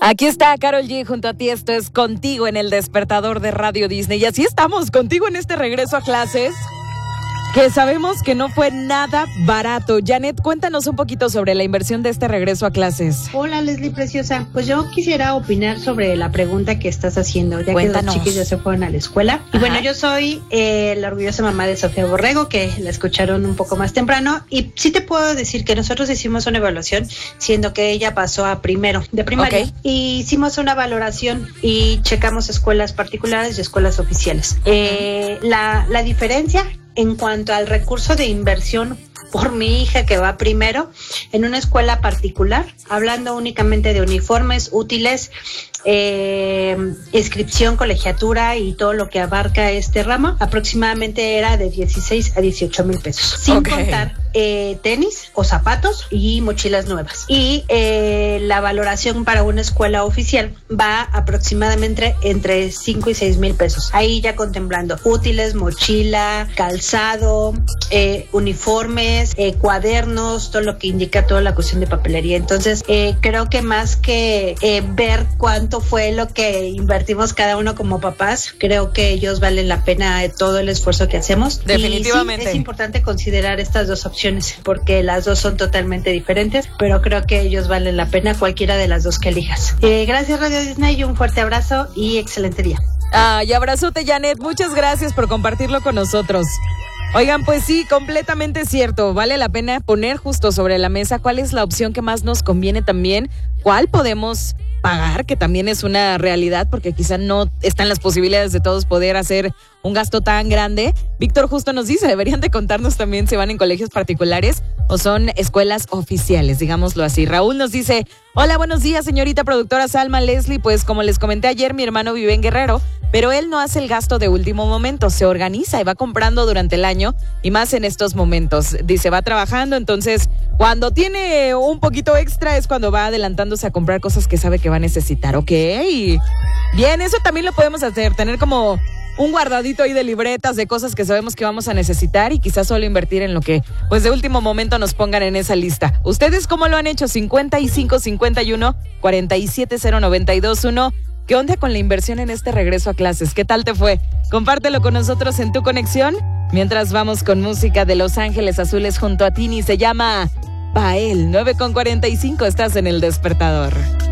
Aquí está Karol G junto a ti, esto es Contigo en el Despertador de Radio Disney. Y así estamos, contigo en este regreso a clases, que sabemos que no fue nada barato. Janet, cuéntanos un poquito sobre la inversión de este regreso a clases. Hola, Leslie preciosa. Pues yo quisiera opinar sobre la pregunta que estás haciendo, ya Cuéntanos. que los chiquis ya se fueron a la escuela. Ajá. Y bueno, yo soy la orgullosa mamá de Sofía Borrego, que la escucharon un poco más temprano. Y sí te puedo decir que nosotros hicimos una evaluación, siendo que ella pasó a primero de primaria. Ok. Y hicimos una valoración y checamos escuelas particulares y escuelas oficiales. La diferencia en cuanto al recurso de inversión por mi hija que va primero en una escuela particular, hablando únicamente de uniformes, útiles, inscripción, colegiatura y todo lo que abarca este ramo, aproximadamente era de 16 a 18 mil pesos, sin contar tenis o zapatos y mochilas nuevas. Y la valoración para una escuela oficial va aproximadamente entre 5 y 6 mil pesos. Ahí ya contemplando útiles, mochila, calzado, uniformes, cuadernos, todo lo que indica toda la cuestión de papelería. Entonces, creo que más que ver cuánto fue lo que invertimos cada uno como papás, creo que ellos valen la pena todo el esfuerzo que hacemos. Definitivamente. Y sí, es importante considerar estas dos opciones, porque las dos son totalmente diferentes, pero creo que ellos valen la pena cualquiera de las dos que elijas. Gracias Radio Disney y un fuerte abrazo y excelente día. Y abrazote, Janet, muchas gracias por compartirlo con nosotros. Oigan, pues sí, completamente cierto, vale la pena poner justo sobre la mesa cuál es la opción que más nos conviene también, cuál podemos pagar, que también es una realidad, porque quizá no están las posibilidades de todos poder hacer un gasto tan grande. Víctor justo nos dice, deberían de contarnos también si van en colegios particulares o son escuelas oficiales, digámoslo así. Raúl nos dice, hola, buenos días, señorita productora Salma, Leslie, pues como les comenté ayer, mi hermano vive en Guerrero, pero él no hace el gasto de último momento, se organiza y va comprando durante el año y más en estos momentos. Dice, va trabajando, entonces cuando tiene un poquito extra es cuando va adelantándose a comprar cosas que sabe que va a necesitar. Ok, bien, eso también lo podemos hacer, tener como un guardadito ahí de libretas de cosas que sabemos que vamos a necesitar y quizás solo invertir en lo que pues de último momento nos pongan en esa lista. ¿Ustedes cómo lo han hecho? 55 51 47 0921. ¿Qué onda con la inversión en este regreso a clases? ¿Qué tal te fue? Compártelo con nosotros en Tu Conexión. Mientras vamos con música de Los Ángeles Azules junto a Tini, se llama Pael. 9:45, estás en El Despertador.